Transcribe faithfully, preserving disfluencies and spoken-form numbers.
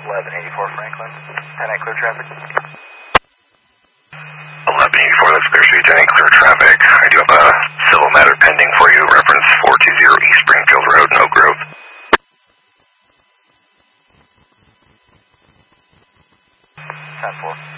eleven eighty-four Franklin. ten eight clear traffic. eleven eighty-four, that's Clear Street, ten eight clear traffic. I do have a civil matter pending for you, reference four two zero East Springfield Road, in Oak Grove. ten four.